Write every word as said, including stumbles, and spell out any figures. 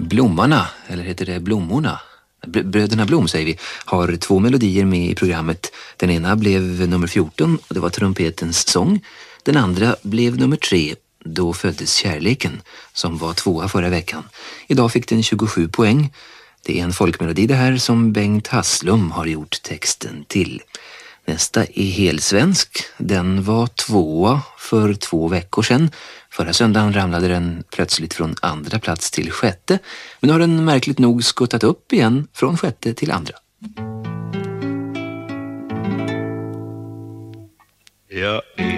Blommarna, eller heter det Blommorna? Bröderna Blom säger vi, har två melodier med i programmet. Den ena blev nummer fjorton och det var trumpetens sång. Den andra blev nummer tre, Då föddes kärleken, som var tvåa förra veckan. Idag fick den tjugosju poäng. Det är en folkmelodi det här som Bengt Hasslum har gjort texten till. Nästa är helsvensk. Den var tvåa för två veckor sedan. Förra söndagen ramlade den plötsligt från andra plats till sjätte. Men nu har den märkligt nog skuttat upp igen från sjätte till andra. Jag är